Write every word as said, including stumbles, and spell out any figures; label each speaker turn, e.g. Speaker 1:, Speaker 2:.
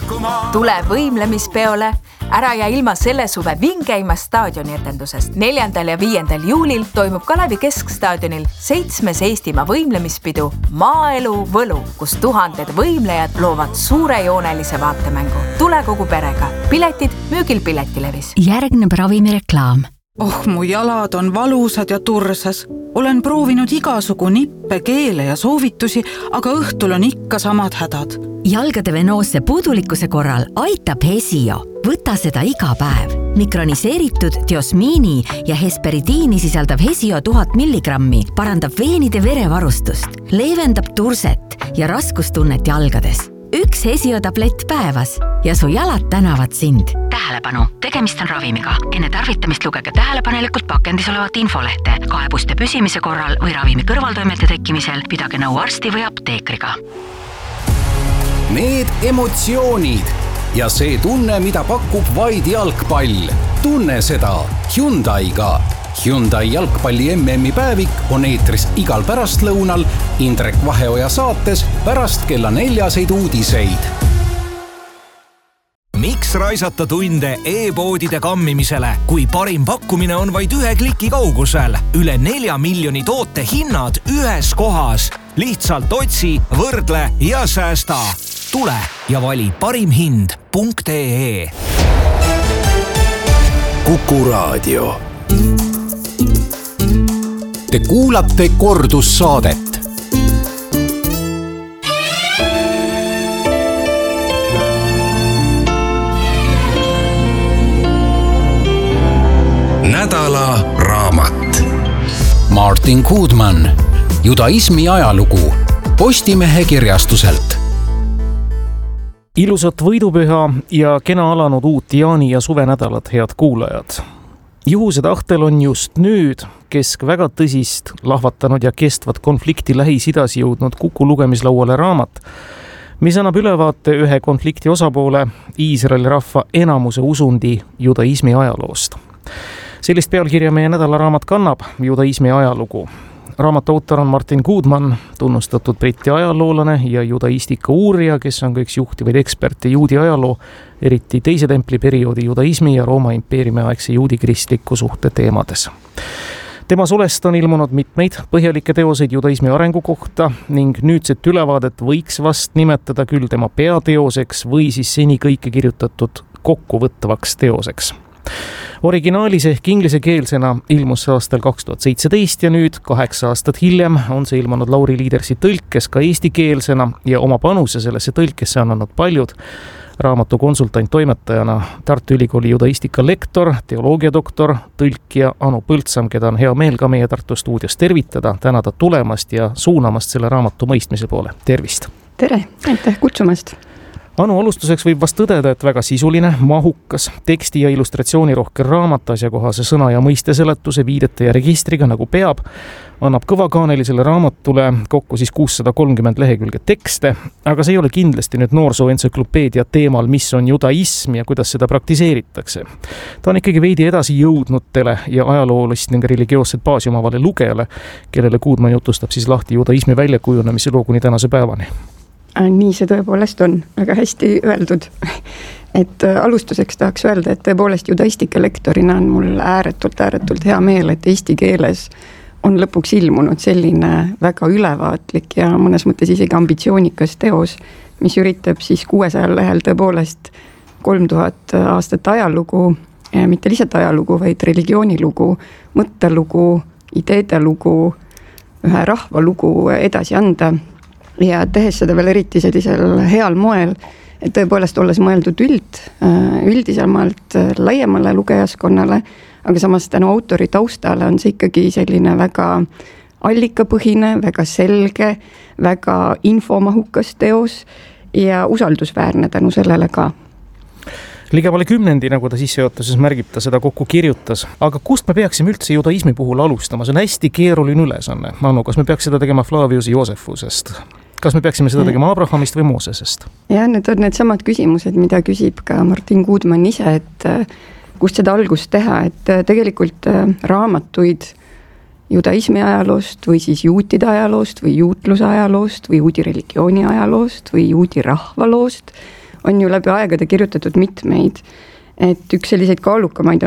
Speaker 1: Tule võimlemispeole, ära ja ilma selle suve vingeima staadioni etendusest. neljandal ja viiendal juulil toimub Kalevi Keskstaadionil seitsmes Eestimaa võimlemispidu Maaelu Võlu, kus tuhanded võimlejad loovad suurejoonelise vaatemängu. Tule kogu perega. Piletid müügil Piletilevis.
Speaker 2: Järgneb ravimireklaam.
Speaker 3: Oh, mu jalad on valusad ja tursas. Olen proovinud igasugu nippe, keele ja soovitusi, aga õhtul on ikka samad hädad.
Speaker 2: Jalgade venoosse puudulikkuse korral aitab Hesio. Võta seda iga päev. Mikroniseeritud diosmiini ja hesperidiini sisaldav Hesio tuhat milligrammi parandab veenide verevarustust, leevendab turset ja raskustunnet jalgades. Üks Hesio tablett päevas ja su jalad tänavad sind. Tähelepanu, tegemist on ravimiga. Enne tarvitamist lugege tähelepanelikult pakendis olevat infolehte. Kaebuste püsimise korral või ravimi kõrvaltoimete tekkimisel pidage nõu arsti või apteekriga.
Speaker 4: Need emotsioonid ja see tunne, mida pakub vaid jalgpall. Tunne seda Hyundai'ga. Hyundai jalgpalli M M-i päevik on eetris igal pärastlõunal Indrek Vaheoja saates pärast kella neljaseid uudiseid.
Speaker 5: Miks raisata tunde e-poodide kammimisele, kui parim pakkumine on vaid ühe kliki kaugusel? Üle nelja miljoni toote hinnad ühes kohas. Lihtsalt otsi, võrdle ja säästa. Tule ja vali parim hind punkt ee.
Speaker 4: Kuku Raadio. Te kuulate kordussaadet. Nädala raamat. Martin Goodman, judaismi ajalugu, Postimehe kirjastuselt.
Speaker 6: Ilusat võidupüha ja kena alanud uut jaani- ja suvenädalat, head kuulajad. Juhuse tahtel on just nüüd kesk väga tõsist, lahvatanud ja kestvat konflikti Lähis-Idas jõudnud Kuku lugemislauale raamat, mis annab ülevaate ühe konflikti osapoole Iisraeli rahva enamuse usundi judaismi ajaloost. Sellist pealkirja meie nädalaraamat kannab, judaismi ajalugu. Raamatu autor on Martin Goodman, tunnustatud briti ajaloolane ja judaistika uurija, kes on ka üks juhtivaid eksperte juudi ajaloo, eriti teise templi perioodi judaismi ja Rooma impeeriumi aegse juudi kristliku suhte teemades. Tema sulest on ilmunud mitmeid põhjalikke teoseid judaismi arengu kohta ning nüüdset ülevaadet võiks vast nimetada küll tema peateoseks või siis seni kõike kirjutatud kokkuvõtvaks teoseks. Originaalis ehk inglisekeelsena ilmus see aastal kaks tuhat seitseteist ja nüüd kaheksa aastat hiljem on see ilmunud Lauri Liidersi tõlkes ka eestikeelsena ja oma panuse sellesse tõlkesse on andnud paljud. Raamatu konsultant toimetajana Tartu Ülikooli judaistika lektor, teoloogiadoktor, tõlkija Anu Põldsam, keda on hea meel ka meie Tartu stuudios tervitada, tänada tulemast ja suunamast selle raamatu mõistmise poole. Tervist!
Speaker 7: Tere! Aitäh kutsumast!
Speaker 6: Anu, alustuseks võib vast tõdeda, et väga sisuline, mahukas, teksti ja illustratsiooni rohke raamat asjakohase sõna ja mõiste seletuse, viidete ja registriga nagu peab, annab kõvakaanelisele raamatule kokku siis kuussada kolmkümmend lehekülge tekste, aga see ei ole kindlasti nüüd noorsooentsüklopeedia teemal, mis on judaism ja kuidas seda praktiseeritakse. Ta on ikkagi veidi edasi jõudnutele ja ajaloolist ning religioosset baasi omavale lugejale, kellele Goodman jutustab siis lahti judaismi väljakujunemise loo kuni tänase päevani.
Speaker 7: Nii see tõepoolest on väga hästi öeldud. Et alustuseks tahaks öelda, et tõepoolest judaistika lektorina on mul ääretult, ääretult hea meel, et eesti keeles on lõpuks ilmunud selline väga ülevaatlik ja mõnes mõttes isegi ambitsioonikas teos, mis üritab siis kuuesajal lehel tõepoolest kolm tuhat aastat ajalugu, mitte lihtsalt ajalugu, vaid religioonilugu, mõttelugu, ideede lugu, ühe rahva lugu edasi anda. Ja tehes seda veel eriti sellisel heal moel, et tõepoolest olles mõeldud üld, üldisemalt laiemale lugejaskonnale, aga samas tänu autori taustale on see ikkagi selline väga allikapõhine, väga selge, väga infomahukas teos ja usaldusväärne tänu sellele ka.
Speaker 6: Ligemale kümnendi, nagu ta sissejuhatuses märgib, ta seda kokku kirjutas. Aga kust me peaksime üldse judaismi puhul alustama? See on hästi keeruline ülesanne. Manu, kas me peaks seda tegema Flavius Joosefusest? Kas me peaksime seda tegema Abrahamist või Moosesest?
Speaker 7: Ja need on need samad küsimused, mida küsib ka Martin Goodman ise, et kust seda algust teha, et tegelikult raamatuid judaismi ajaloost või siis juutide ajaloost või juutluse ajaloost või juudi religiooni ajaloost või juudi rahvaloost on ju läbi aegade kirjutatud mitmeid, et üks selliseid kaalukamaid